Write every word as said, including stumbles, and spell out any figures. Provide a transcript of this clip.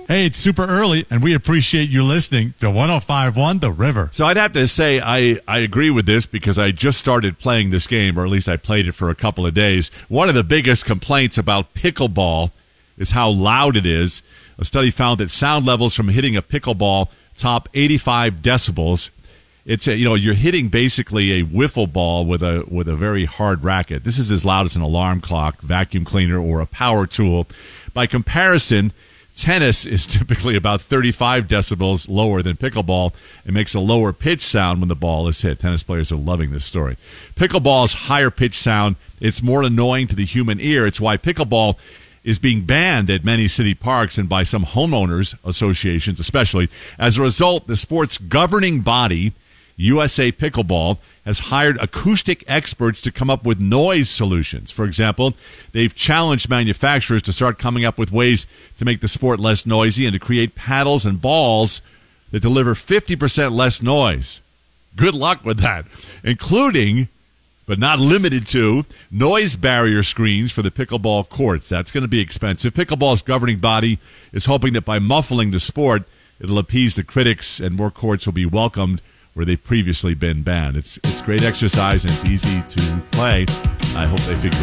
Hey, it's super early, and we appreciate you listening to one oh five point one The River. So I'd have to say I, I agree with this because I just started playing this game, or at least I played it for a couple of days. One of the biggest complaints about pickleball is how loud it is. A study found that sound levels from hitting a pickleball top eighty-five decibels. It's a, you know, you're hitting basically a wiffle ball with a with a very hard racket. This is as loud as an alarm clock, vacuum cleaner, or a power tool. By comparison, tennis is typically about thirty-five decibels lower than pickleball and makes a lower pitch sound when the ball is hit. Tennis players are loving this story. Pickleball's higher pitch sound, it's more annoying to the human ear. It's why pickleball is being banned at many city parks and by some homeowners associations especially. As a result, the sport's governing body, U S A Pickleball, has hired acoustic experts to come up with noise solutions. For example, they've challenged manufacturers to start coming up with ways to make the sport less noisy and to create paddles and balls that deliver fifty percent less noise. Good luck with that, including, but not limited to, noise barrier screens for the pickleball courts. That's going to be expensive. Pickleball's governing body is hoping that by muffling the sport, it'll appease the critics and more courts will be welcomed where they've previously been banned. It's it's great exercise and it's easy to play. I hope they figure